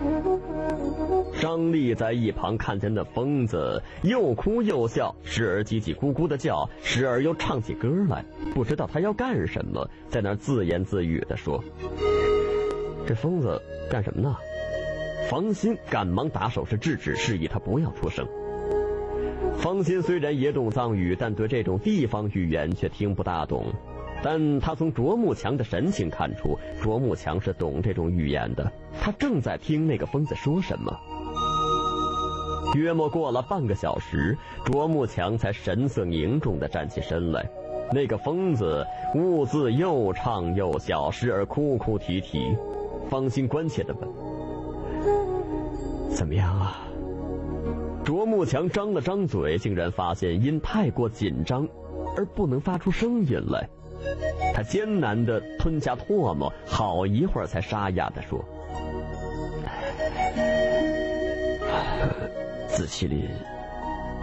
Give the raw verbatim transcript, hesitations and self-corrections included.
张丽在一旁看见那疯子又哭又笑，时而叽叽咕咕的叫，时而又唱起歌来，不知道他要干什么，在那儿自言自语地说：这疯子干什么呢？方心赶忙打手势制止，示意他不要出声。方心虽然也懂藏语，但对这种地方语言却听不大懂，但他从卓木强的神情看出，卓木强是懂这种语言的，他正在听那个疯子说什么。约莫过了半个小时，卓木强才神色凝重地站起身来。那个疯子兀自又唱又笑，时而哭哭啼啼。方心关切地问：怎么样啊？卓木强张了张嘴，竟然发现因太过紧张而不能发出声音来。他艰难地吞下唾沫，好一会儿才沙哑地说：自欺里